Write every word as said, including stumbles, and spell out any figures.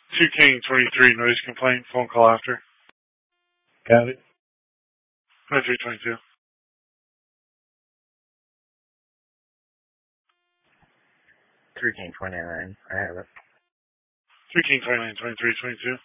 two King twenty-three, noise complaint, phone call after. Got it. twenty-three twenty-two. three King twenty-nine, I have it. three King twenty-nine, twenty-three twenty-two.